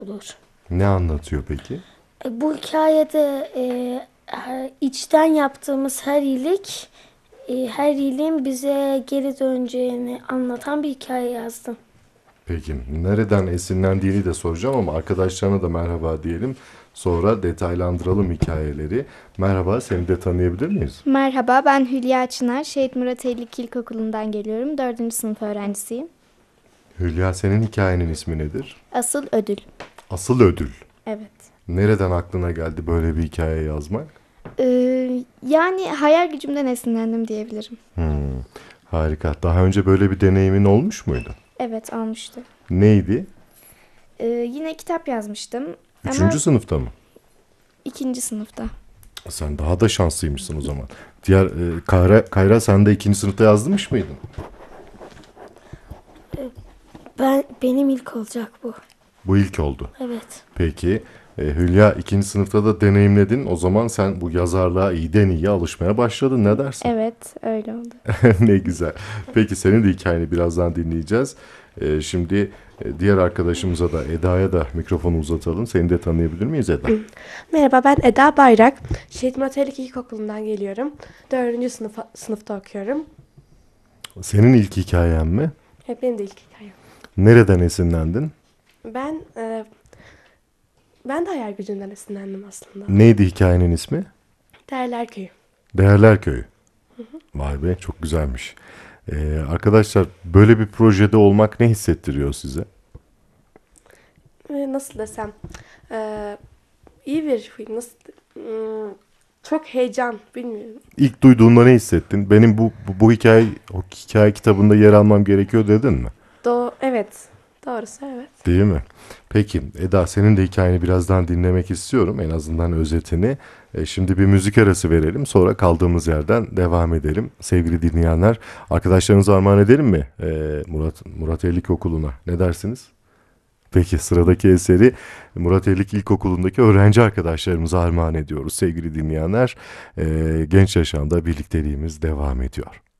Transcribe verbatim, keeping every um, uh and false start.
olur. Ne anlatıyor peki? E, bu hikayede e, her- içten yaptığımız her iyilik, e, her iyiliğin bize geri döneceğini anlatan bir hikaye yazdım. Peki nereden esinlendiğini de soracağım ama arkadaşlarına da merhaba diyelim. Sonra detaylandıralım hikayeleri. Merhaba, seni de tanıyabilir miyiz? Merhaba, ben Hülya Çınar. Şehit Murat Eylik İlkokulu'ndan geliyorum. Dördüncü sınıf öğrencisiyim. Hülya, senin hikayenin ismi nedir? Asıl ödül. Asıl ödül. Evet. Nereden aklına geldi böyle bir hikaye yazmak? Ee, yani hayal gücümden esinlendim diyebilirim. Hmm, harika. Daha önce böyle bir deneyimin olmuş muydu? Evet, olmuştu. Neydi? Ee, yine kitap yazmıştım. Üçüncü Ama sınıfta mı? ikinci sınıfta. Sen daha da şanslıymışsın o zaman. Diğer e, Kayra, Kayra sen de ikinci sınıfta yazmış mıydın? Ben benim ilk olacak bu. Bu ilk oldu. Evet. Peki e, Hülya ikinci sınıfta da deneyimledin. O zaman sen bu yazarlığa iyiden iyiye alışmaya başladın. Ne dersin? Evet, öyle oldu. Ne güzel. Peki senin de hikayeni birazdan dinleyeceğiz. E, şimdi e, diğer arkadaşımıza da Eda'ya da mikrofonu uzatalım. Seni de tanıyabilir miyiz Eda? Merhaba, ben Eda Bayrak. Şehit Murat Eylik İlkokulu'ndan geliyorum. Dördüncü sınıfa, sınıfta okuyorum. Senin ilk hikayen mi? Hep benim de ilk hikayem. Nereden esinlendin? Ben e, ben de hayal gücünden esinlendim aslında. Neydi hikayenin ismi? Değerler Köyü. Değerler Köyü. Vay be, çok güzelmiş. Ee, arkadaşlar, böyle bir projede olmak ne hissettiriyor size? Ve nasıl desem, e, iyi bir nasıl hmm, çok heyecan, bilmiyorum. İlk duyduğunda ne hissettin? Benim bu, bu, bu hikaye, o hikaye kitabında yer almam gerekiyor dedin mi? Do evet, doğrusu evet. Değil mi? Peki Eda, senin de hikayeni birazdan dinlemek istiyorum. En azından özetini. E, şimdi bir müzik arası verelim. Sonra kaldığımız yerden devam edelim. Sevgili dinleyenler, arkadaşlarınıza armağan edelim mi? E, Murat, Murat Eylik Okulu'na. Ne dersiniz? Peki sıradaki eseri Murat Eylik İlkokulu'ndaki öğrenci arkadaşlarımıza armağan ediyoruz sevgili dinleyenler. E, genç yaşamda birlikteliğimiz devam ediyor.